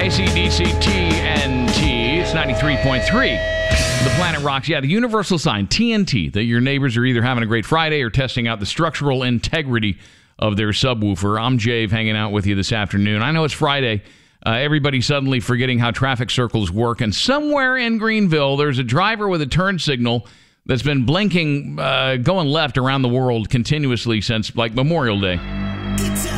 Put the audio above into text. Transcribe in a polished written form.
AC/DC TNT. It's 93.3. The Planet Rocks. Yeah, the universal sign, TNT, that your neighbors are either having a great Friday or testing out the structural integrity of their subwoofer. I'm Jave, hanging out with you this afternoon. I know it's Friday. Everybody's suddenly forgetting how traffic circles work. And somewhere in Greenville, there's a driver with a turn signal that's been blinking, going left around the world continuously since, like, Memorial Day.